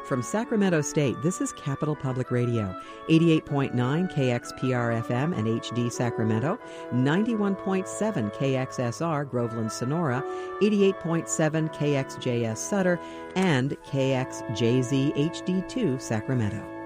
From Sacramento State, this is Capital Public Radio, 88.9 KXPR-FM and HD Sacramento, 91.7 KXSR Groveland Sonora, 88.7 KXJS Sutter, and KXJZ HD2 Sacramento.